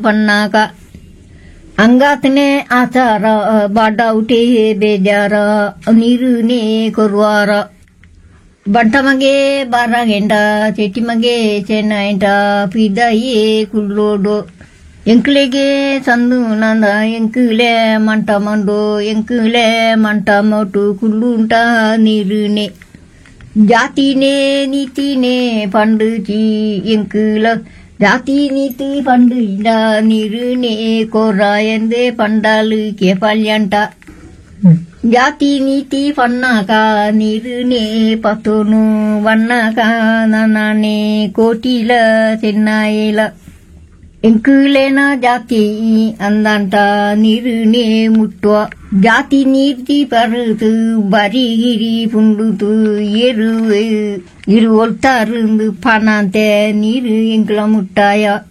ಪನ್ನಾಗ ಅಂಗಾತನೆ ಆಚಾರ ಬಾಡೌಟೆ ಬೇಜಾರ ನೀರುನೇ ಕೊರುವಾರ ಬಂಟಮಗೆ ಬಾರಾಗೆಂಡ ಚೆಟ್ಟಿಮಗೆ ಚೆನ್ನೈಂಟ ಪಿದಾಯೇ ಕುಳ್ಳೋಡು ಎಂಕ್ಲೆಗೆ ಸಂದು ನಂದ ಎಂಕ್ಲೆ ಮಂಟ ಮಂಡು ಎಂಕ್ಲೆ ಮಂಟ ಮೋಟು ಕುಳ್ಳುಂಟ ನೀರುನೆ ಜಾತಿನೇ ನೀತಿನೇ ಪಂಡುಚಿ ಎಂಕ್ಲ ಜಾತಿ ನೀತಿ ಪಂಡು ಇಲ್ಲ ನೀರುನೆ ಕೊರ ಎಂದೇ ಪಂಡಾಲು ಕೆಪಲ್ಯಂಟ ಜಾತಿ ನೀತಿ ಪನ್ನಾಕ ನೀರುನೆ ಪತೋನು ವನ್ನಾಕ ನಾನೇ ಕೋಟಿಲ ಚೆನ್ನಾಯಿಲ ಎಂಕುಲೇನ ಜಾತಿ ಅಂದಂಟ ನೀರುನೆ ಮುಟ್ಟುವ ಜಾತಿ ನೀರ್ತಿ ಪರುತು ಬರಿಗಿರಿ ಪುಂಡುತು ಇರು ಒಲ್ತಾರು ಪನಂತೆ ನೀರು ಎಂಕುಲ ಮುಟ್ಟಾಯ